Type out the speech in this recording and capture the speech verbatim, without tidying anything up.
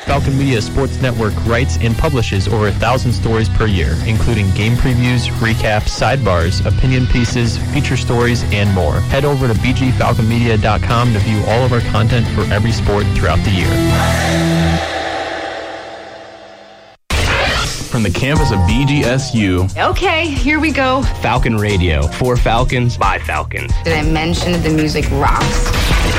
Falcon Media Sports Network writes and publishes over a thousand stories per year, including game previews, recaps, sidebars, opinion pieces, feature stories, and more. Head over to b g falcon media dot com to view all of our content for every sport throughout the year. From the campus of B G S U. Okay, here we go. Falcon Radio. For Falcons, by Falcons. Did I mention that the music rocks?